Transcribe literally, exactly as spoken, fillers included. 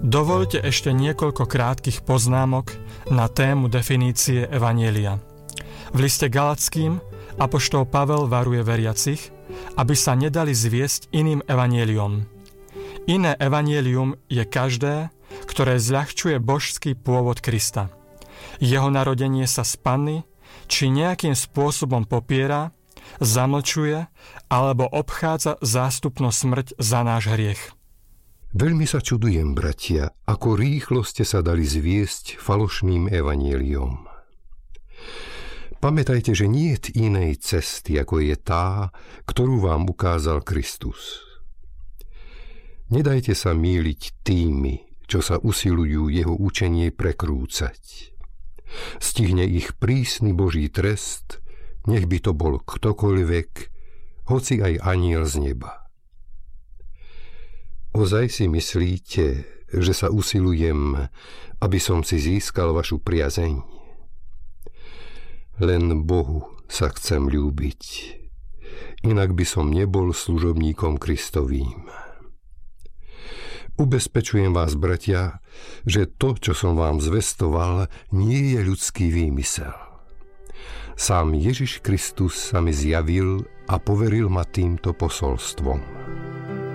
Dovoľte ešte niekoľko krátkych poznámok na tému definície evanjelia. V liste Galatským apoštol Pavel varuje veriacich, aby sa nedali zviesť iným evanjeliom. Iné evanjelium je každé, ktoré zľahčuje božský pôvod Krista. Jeho narodenie sa z Panny či nejakým spôsobom popiera, zamlčuje alebo obchádza zástupnú smrť za náš hriech. Veľmi sa čudujem, bratia, ako rýchlo ste sa dali zviesť falošným evanjeliom. Pamätajte, že nie je inej cesty, ako je tá, ktorú vám ukázal Kristus. Nedajte sa mýliť tými, čo sa usilujú jeho učenie prekrúcať. Stihne ich prísny Boží trest, nech by to bol ktokoľvek, hoci aj anjel z neba. Ozaj si myslíte, že sa usilujem, aby som si získal vašu priazeň? Len Bohu sa chcem ľúbiť, inak by som nebol služobníkom Kristovým. Ubezpečujem vás, bratia, že to, čo som vám zvestoval, nie je ľudský výmysel. Sám Ježiš Kristus sa mi zjavil a poveril ma týmto posolstvom.